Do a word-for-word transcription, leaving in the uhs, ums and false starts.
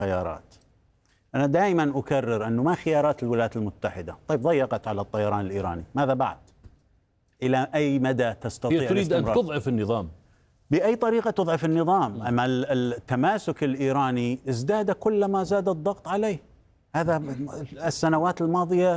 خيارات. أنا دائما أكرر أنه ما خيارات الولايات المتحدة. طيب ضيقت على الطيران الإيراني، ماذا بعد؟ إلى أي مدى تستطيع هي تريد أن تضعف النظام؟ بأي طريقة تضعف النظام؟ أما التماسك الإيراني ازداد كلما زاد الضغط عليه. هذا السنوات الماضية